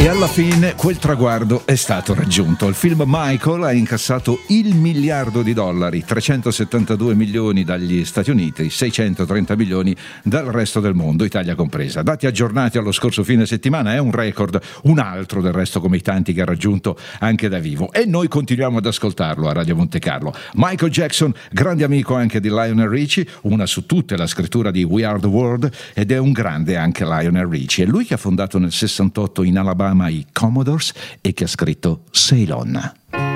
E alla fine quel traguardo è stato raggiunto. Il film Michael ha incassato $1 miliardo, 372 milioni dagli Stati Uniti, 630 milioni dal resto del mondo, Italia compresa. Dati aggiornati allo scorso fine settimana, è un record, un altro del resto come i tanti che ha raggiunto anche da vivo. E noi continuiamo ad ascoltarlo a Radio Monte Carlo. Michael Jackson, grande amico anche di Lionel Richie, una su tutte la scrittura di We Are the World, ed è un grande anche Lionel Richie. È lui che ha fondato nel 68 in Alabama i Commodores e che ha scritto Ceylon.